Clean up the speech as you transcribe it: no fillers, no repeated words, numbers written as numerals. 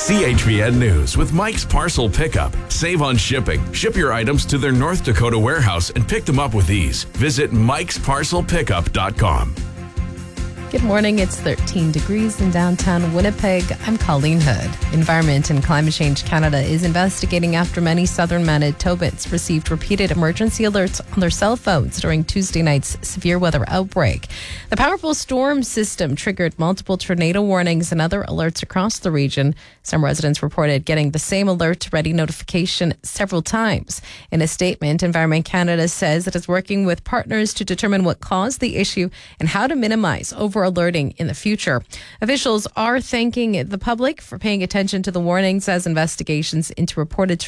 CHVN News with Mike's Parcel Pickup. Save on shipping. Ship your items to their North Dakota warehouse and pick them up with ease. Visit mikesparcelpickup.com. Good morning. It's 13 degrees in downtown Winnipeg. I'm Colleen Hood. Environment and Climate Change Canada is investigating after many southern Manitobans received repeated emergency alerts on their cell phones during Tuesday night's severe weather outbreak. The powerful storm system triggered multiple tornado warnings and other alerts across the region. Some residents reported getting the same alert ready notification several times. In a statement, Environment Canada says it is working with partners to determine what caused the issue and how to minimize over-alerting in the future. Officials are thanking the public for paying attention to the warnings as investigations into reported